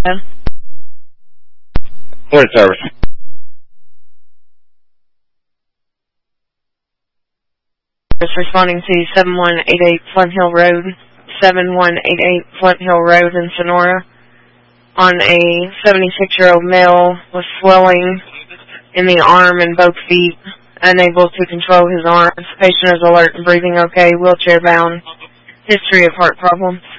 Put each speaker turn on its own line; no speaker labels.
Morning service.
Responding to 7188 Flint Hill Road, 7188 Flint Hill Road in Sonora, on a 76-year-old male with swelling in the arm and both feet, unable to control his arms. Patient is alert and breathing okay, wheelchair bound. History of heart problems.